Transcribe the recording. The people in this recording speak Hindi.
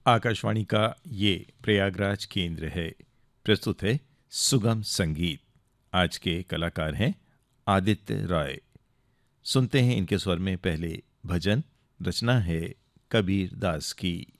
आकाशवाणी का ये प्रयागराज केंद्र है। प्रस्तुत है सुगम संगीत। आज के कलाकार हैं आदित्य राय। सुनते हैं इनके स्वर में पहले भजन। रचना है कबीर दास की।